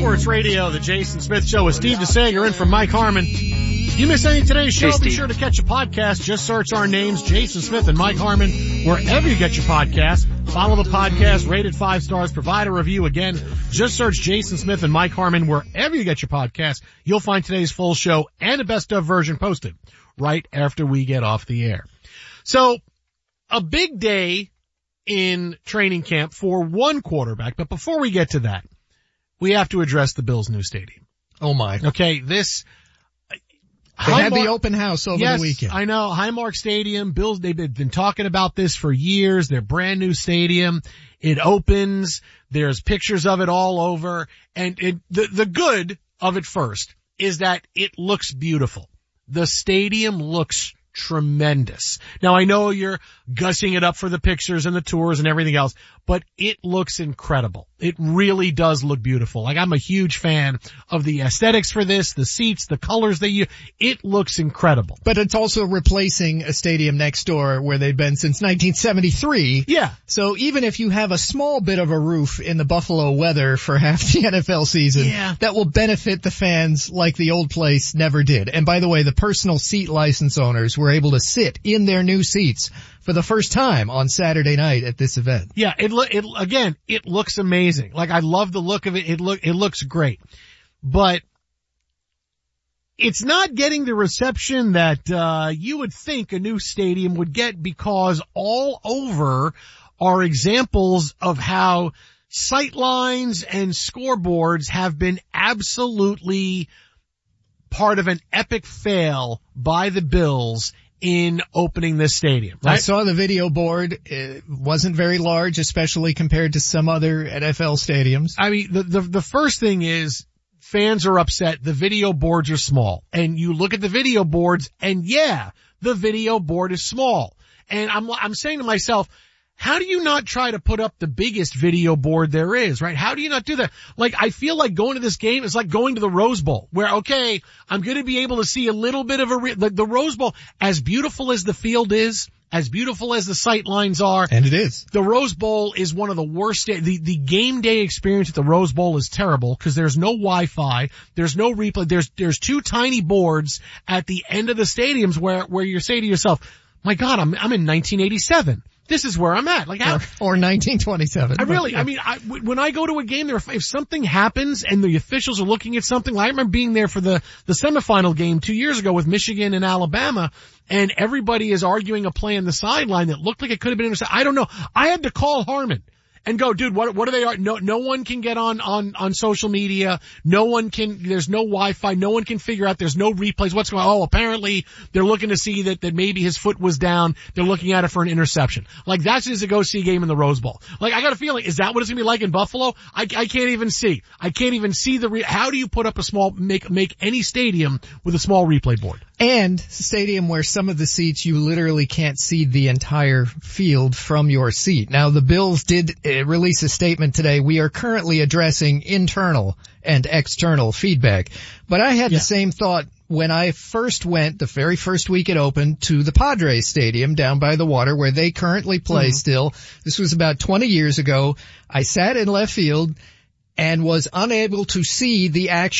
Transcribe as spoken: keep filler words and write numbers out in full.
Sports Radio, the Jason Smith Show with Steve DeSager in for Mike Harmon. If you miss any of today's show, hey, be sure to catch a podcast. Just search our names, Jason Smith and Mike Harmon, wherever you get your podcast. Follow the podcast, rate it five stars, provide a review. Again, just search Jason Smith and Mike Harmon wherever you get your podcast. You'll find today's full show and a best of version posted right after we get off the air. So, a big day in training camp for one quarterback, but before we get to that, we have to address the Bills' new stadium. Oh my. Okay, this... They had the open house over yes, the weekend. I know. Highmark Stadium. Bills, they've been talking about this for years. Their brand new stadium. It opens. There's pictures of it all over. And it, the, the good of it first is that it looks beautiful. The stadium looks tremendous. Now I know you're gushing it up for the pictures and the tours and everything else, but it looks incredible. It really does look beautiful. Like, I'm a huge fan of the aesthetics for this, the seats, the colors they use. It looks incredible. But it's also replacing a stadium next door where they've been since nineteen seventy-three. Yeah. So even if you have a small bit of a roof in the Buffalo weather for half the N F L season, yeah. that will benefit the fans like the old place never did. And by the way, the personal seat license owners were able to sit in their new seats for the first time on Saturday night at this event. Yeah, it lo- it again, it looks amazing. Like, I love the look of it. It look it looks great. But it's not getting the reception that uh you would think a new stadium would get, because all over are examples of how sight lines and scoreboards have been absolutely part of an epic fail by the Bills in opening this stadium. Right? I saw the video board. It wasn't very large, especially compared to some other N F L stadiums. I mean, the, the, the first thing is fans are upset. The video boards are small. And you look at the video boards and yeah, the video board is small. And I'm, I'm saying to myself, how do you not try to put up the biggest video board there is, right? How do you not do that? Like, I feel like going to this game is like going to the Rose Bowl, where, okay, I'm going to be able to see a little bit of a, re- the, the Rose Bowl, as beautiful as the field is, as beautiful as the sight lines are. And it is. The Rose Bowl is one of the worst, the, the game day experience at the Rose Bowl is terrible, because there's no Wi-Fi, there's no replay, there's, there's two tiny boards at the end of the stadiums where, where you say to yourself, my God, I'm, I'm in nineteen eighty-seven. This is where I'm at. Like, how, or, or nineteen twenty-seven. I really, but, yeah. I mean, I, when I go to a game there, if, if something happens and the officials are looking at something, like I remember being there for the, the semifinal game two years ago with Michigan and Alabama, and everybody is arguing a play on the sideline that looked like it could have been intercepted. I don't know. I had to call Harmon and go, dude, what, what are they, no, no one can get on, on, on social media. No one can, there's no Wi-Fi. No one can figure out, there's no replays. What's going on? Oh, apparently they're looking to see that, that maybe his foot was down. They're looking at it for an interception. Like, that's just a go-see game in the Rose Bowl. Like, I got a feeling, is that what it's going to be like in Buffalo? I, I can't even see. I can't even see the, re- how do you put up a small, make, make any stadium with a small replay board? And a stadium where some of the seats you literally can't see the entire field from your seat. Now, the Bills did uh, release a statement today. We are currently addressing internal and external feedback. But I had yeah. the same thought when I first went, the very first week it opened, to the Padres Stadium down by the water where they currently play mm-hmm. still. This was about twenty years ago. I sat in left field and was unable to see the action